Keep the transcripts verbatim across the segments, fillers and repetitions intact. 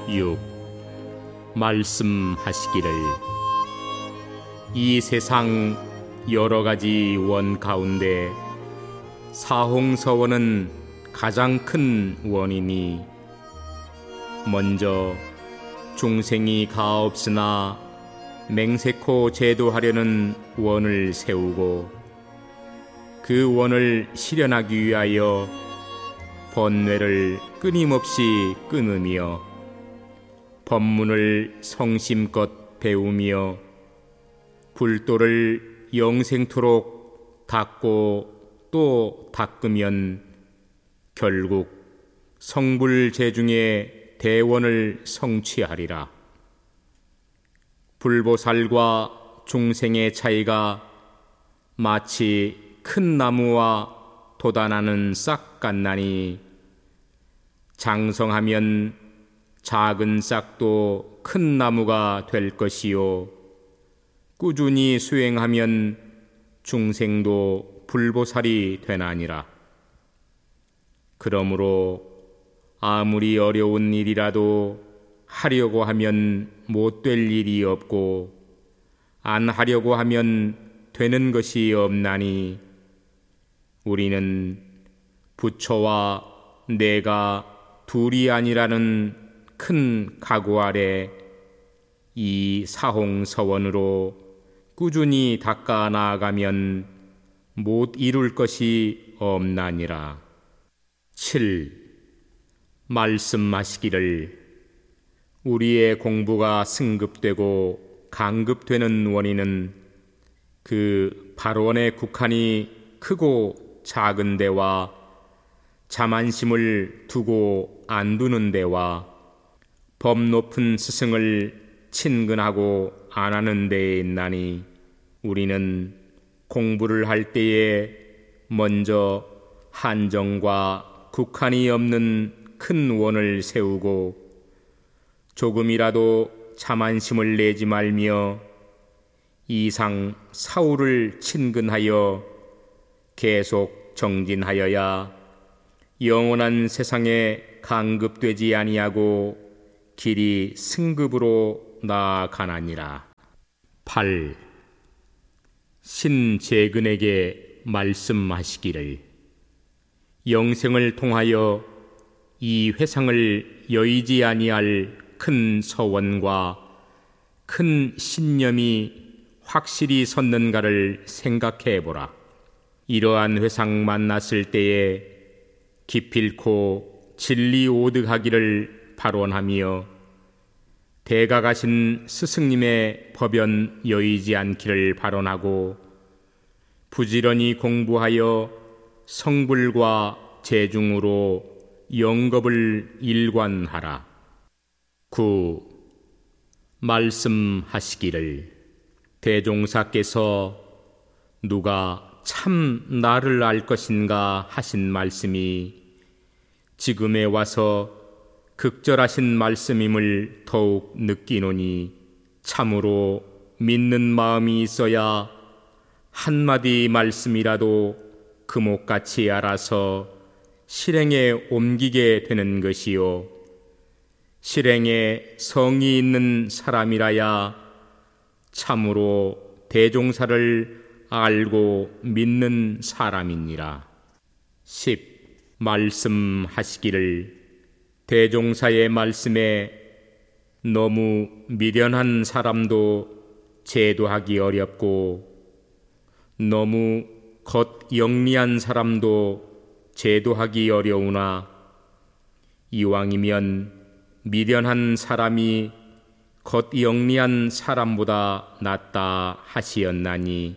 육. 말씀하시기를 이 세상 여러 가지 원 가운데 사홍서원은 가장 큰 원이니 먼저 중생이 가없으나 맹세코 제도하려는 원을 세우고 그 원을 실현하기 위하여 번뇌를 끊임없이 끊으며 법문을 성심껏 배우며 불도를 영생토록 닦고 또 닦으면 결국 성불제중의 대원을 성취하리라. 불보살과 중생의 차이가 마치 큰 나무와 돋아나는 싹 같나니 장성하면 작은 싹도 큰 나무가 될 것이요 꾸준히 수행하면 중생도 불보살이 되나니라. 그러므로 아무리 어려운 일이라도 하려고 하면 못 될 일이 없고 안 하려고 하면 되는 것이 없나니 우리는 부처와 내가 둘이 아니라는 큰 각오 아래 이 사홍서원으로 꾸준히 닦아 나아가면 못 이룰 것이 없나니라. 칠. 말씀하시기를 우리의 공부가 승급되고 강급되는 원인은 그 발원의 국한이 크고 작은 데와 자만심을 두고 안 두는 데와 법 높은 스승을 친근하고 안 하는 데에 있나니 우리는 공부를 할 때에 먼저 한정과 국한이 없는 큰 원을 세우고 조금이라도 자만심을 내지 말며 이상 사후를 친근하여 계속 정진하여야 영원한 세상에 강급되지 아니하고 길이 승급으로 나아가나니라. 팔. 신재근에게 말씀하시기를 영생을 통하여 이 회상을 여의지 아니할 큰 서원과 큰 신념이 확실히 섰는가를 생각해보라. 이러한 회상 만났을 때에 기필코 진리 오득하기를 발원하며 대가가신 스승님의 법연 여의지 않기를 발원하고 부지런히 공부하여 성불과 재중으로 영겁을 일관하라. 구. 말씀하시기를 대종사께서 누가 참 나를 알 것인가 하신 말씀이 지금에 와서 극절하신 말씀임을 더욱 느끼노니 참으로 믿는 마음이 있어야 한마디 말씀이라도 금옥같이 알아서 실행에 옮기게 되는 것이요 실행에 성이 있는 사람이라야 참으로 대종사를 알고 믿는 사람이니라. 십. 말씀하시기를 대종사의 말씀에 너무 미련한 사람도 제도하기 어렵고 너무 겉영리한 사람도 제도하기 어려우나 이왕이면 미련한 사람이 겉영리한 사람보다 낫다 하시었나니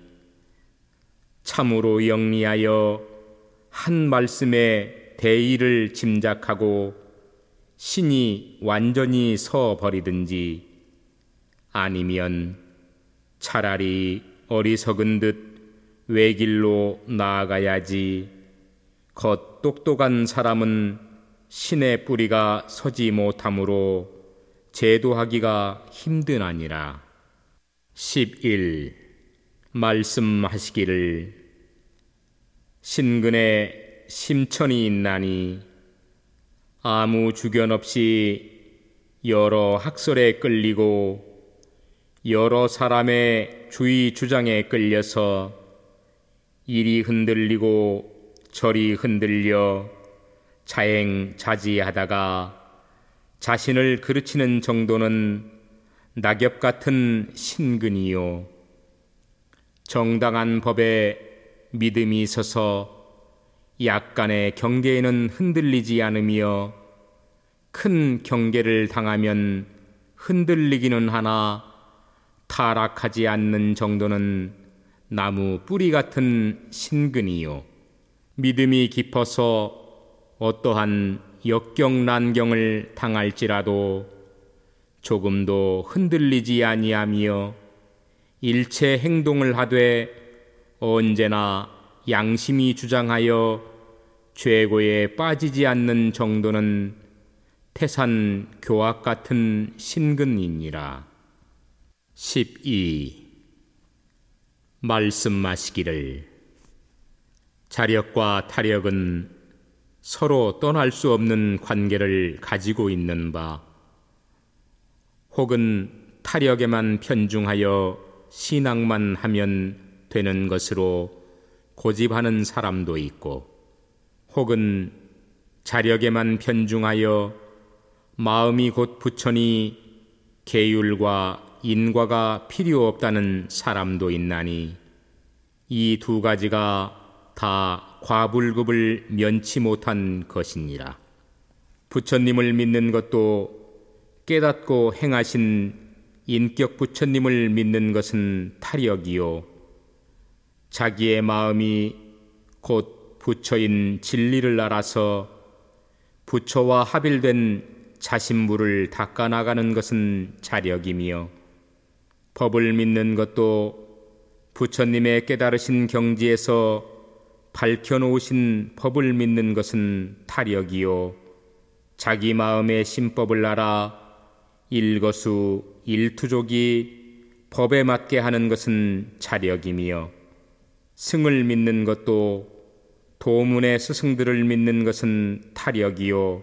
참으로 영리하여 한 말씀에 대의를 짐작하고 신이 완전히 서버리든지 아니면 차라리 어리석은 듯 외길로 나아가야지 겉 똑똑한 사람은 신의 뿌리가 서지 못하므로 제도하기가 힘드나니라. 십일. 말씀하시기를 신근에 심천이 있나니 아무 주견 없이 여러 학설에 끌리고 여러 사람의 주의 주장에 끌려서 이리 흔들리고 저리 흔들려 자행자지하다가 자신을 그르치는 정도는 낙엽 같은 신근이요. 정당한 법에 믿음이 있어서 약간의 경계에는 흔들리지 않으며 큰 경계를 당하면 흔들리기는 하나 타락하지 않는 정도는 나무 뿌리 같은 신근이요. 믿음이 깊어서 어떠한 역경난경을 당할지라도 조금도 흔들리지 아니하며 일체 행동을 하되 언제나 양심이 주장하여 죄고에 빠지지 않는 정도는 태산 교악 같은 신근이니라. 십이. 말씀하시기를 자력과 타력은 서로 떠날 수 없는 관계를 가지고 있는 바, 혹은 타력에만 편중하여 신앙만 하면 되는 것으로 고집하는 사람도 있고, 혹은 자력에만 편중하여 마음이 곧 부처니 계율과 인과가 필요 없다는 사람도 있나니, 이 두 가지가 다 과불급을 면치 못한 것이니라. 부처님을 믿는 것도 깨닫고 행하신 인격 부처님을 믿는 것은 타력이요, 자기의 마음이 곧 부처인 진리를 알아서 부처와 합일된 자신물을 닦아나가는 것은 자력이며, 법을 믿는 것도 부처님의 깨달으신 경지에서 밝혀놓으신 법을 믿는 것은 타력이요, 자기 마음의 심법을 알아 일거수 일투족이 법에 맞게 하는 것은 자력이며, 승을 믿는 것도 도문의 스승들을 믿는 것은 타력이요,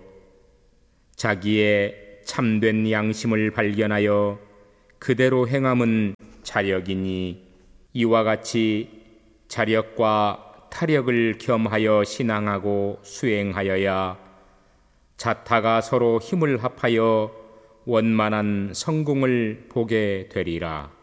자기의 참된 양심을 발견하여 그대로 행함은 자력이니, 이와 같이 자력과 타력을 겸하여 신앙하고 수행하여야 자타가 서로 힘을 합하여 원만한 성공을 보게 되리라.